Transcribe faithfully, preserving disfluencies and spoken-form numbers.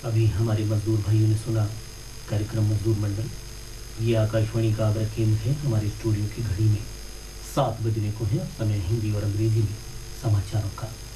अभी हमारे मजदूर भाइयों ने सुना कार्यक्रम मजदूर मंडल। ये आकाशवाणी का आगरा केंद्र है। हमारे स्टूडियो की घड़ी में सात बजने को है। समय हिंदी और अंग्रेजी में समाचारों का।